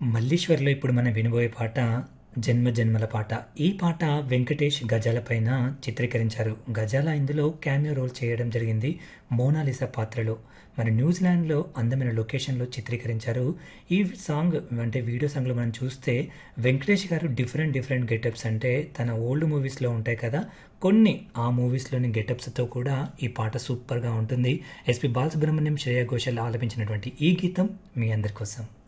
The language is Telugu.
మల్లీశ్వర్లో ఇప్పుడు మనం వినబోయే పాట 'జన్మ జన్మల పాట'. ఈ పాట వెంకటేష్ గజాల పైన చిత్రీకరించారు. గజాల ఇందులో క్యామియో రోల్ చేయడం జరిగింది మోనాలిసా పాత్రలో. మరి న్యూజిలాండ్‌లో అందమైన లొకేషన్‌లో చిత్రీకరించారు. ఈ సాంగ్ అంటే వీడియో సాంగ్‌లో మనం చూస్తే వెంకటేష్ గారు డిఫరెంట్ గెటప్స్ అంటే తన ఓల్డ్ మూవీస్‌లో ఉంటాయి కదా! కొన్ని ఆ మూవీస్‌లోని గెటప్స్‌తో కూడా ఈ పాట సూపర్‌గా ఉంటుంది. ఎస్‌పి బాలసుబ్రహ్మణ్యం, శ్రేయా ఘోషాల్ ఆలపించినటువంటి ఈ గీతం మీ అందరి కోసం.